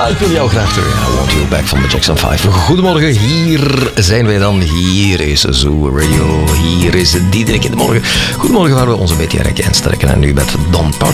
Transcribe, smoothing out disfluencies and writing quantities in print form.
Ja, ik wil jou graag terug. I Want You Back van de Jackson 5. Goedemorgen, hier zijn wij dan. Hier is Zoo Radio. Hier is Diederik in de morgen. Goedemorgen, waar we ons een beetje rekken en strekken. En nu met Don Partridge.